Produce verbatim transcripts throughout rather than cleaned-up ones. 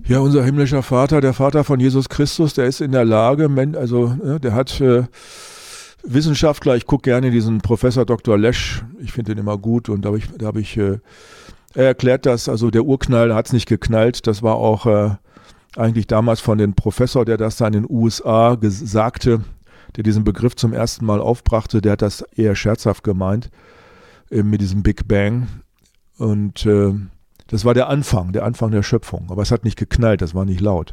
Ja, unser himmlischer Vater, der Vater von Jesus Christus, der ist in der Lage, also der hat äh, Wissenschaftler, ich gucke gerne diesen Professor Doktor Lesch, ich finde den immer gut und da habe ich, da hab ich äh, er erklärt das, also der Urknall hat es nicht geknallt, das war auch äh, eigentlich damals von dem Professor, der das da in den U S A sagte, der diesen Begriff zum ersten Mal aufbrachte, der hat das eher scherzhaft gemeint, äh, mit diesem Big Bang und äh, das war der Anfang, der Anfang der Schöpfung. Aber es hat nicht geknallt, das war nicht laut.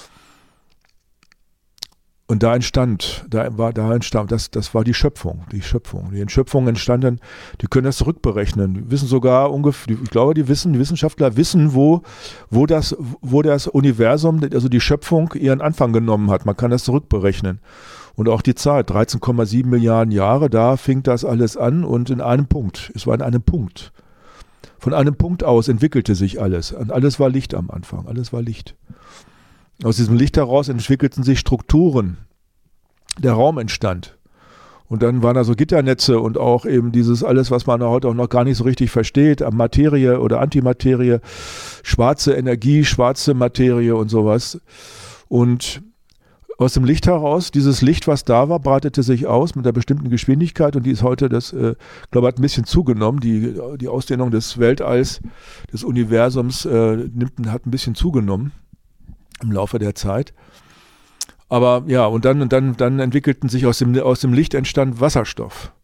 Und da entstand, da war, da entstand, das, das war die Schöpfung, die Schöpfung. Die Schöpfung entstanden, die können das zurückberechnen. Die wissen sogar ungefähr, ich glaube, die wissen, die Wissenschaftler wissen, wo, wo das, wo das Universum, also die Schöpfung, ihren Anfang genommen hat. Man kann das zurückberechnen. Und auch die Zeit, dreizehn Komma sieben Milliarden Jahre, da fing das alles an und in einem Punkt. Es war in einem Punkt. Von einem Punkt aus entwickelte sich alles. Und alles war Licht am Anfang. Alles war Licht. Aus diesem Licht heraus entwickelten sich Strukturen. Der Raum entstand. Und dann waren da so Gitternetze und auch eben dieses alles, was man heute auch noch gar nicht so richtig versteht, Materie oder Antimaterie, schwarze Energie, schwarze Materie und sowas. Und aus dem Licht heraus, dieses Licht, was da war, breitete sich aus mit einer bestimmten Geschwindigkeit und die ist heute, das, äh, glaube ich, hat ein bisschen zugenommen. Die, die Ausdehnung des Weltalls, des Universums äh, nimmt, hat ein bisschen zugenommen im Laufe der Zeit. Aber ja, und dann, und dann, dann entwickelten sich aus dem, aus dem Licht entstand Wasserstoff.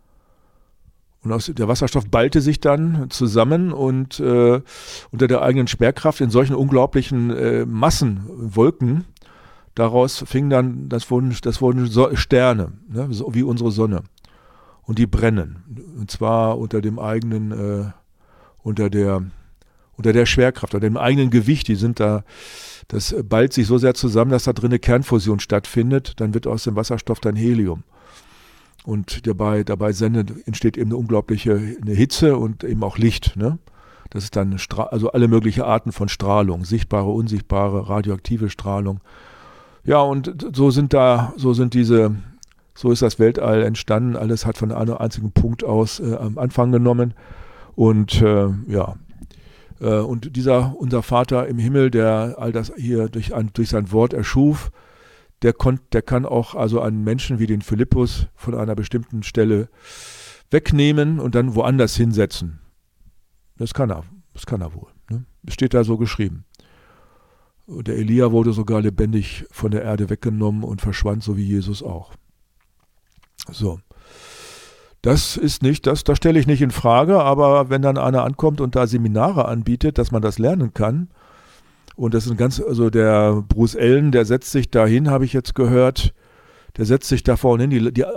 Und aus, der Wasserstoff ballte sich dann zusammen und äh, unter der eigenen Schwerkraft in solchen unglaublichen äh, Massen, Wolken. Daraus fing dann, das wurden, das wurden so Sterne, ne, so wie unsere Sonne. Und die brennen. Und zwar unter dem eigenen, äh, unter der, unter der Schwerkraft, unter dem eigenen Gewicht. Die sind da, das ballt sich so sehr zusammen, dass da drin eine Kernfusion stattfindet. Dann wird aus dem Wasserstoff dann Helium. Und dabei, dabei sendet, entsteht eben eine unglaubliche eine Hitze und eben auch Licht. Ne? Das ist dann, Stra- also alle möglichen Arten von Strahlung, sichtbare, unsichtbare, radioaktive Strahlung. Ja, und so sind da, so sind diese, so ist das Weltall entstanden. Alles hat von einem einzigen Punkt aus äh, am Anfang genommen. Und äh, ja, äh, und dieser, unser Vater im Himmel, der all das hier durch, ein, durch sein Wort erschuf, der, konnt, der kann auch also einen Menschen wie den Philippus von einer bestimmten Stelle wegnehmen und dann woanders hinsetzen. Das kann er, das kann er wohl. Ne? Das steht da so geschrieben. Der Elia wurde sogar lebendig von der Erde weggenommen und verschwand, so wie Jesus auch. So. Das ist nicht, das, das stelle ich nicht in Frage, aber wenn dann einer ankommt und da Seminare anbietet, dass man das lernen kann, und das ist ein ganz, also der Bruce Allen, der setzt sich da hin, habe ich jetzt gehört, der setzt sich da vorne hin, die, die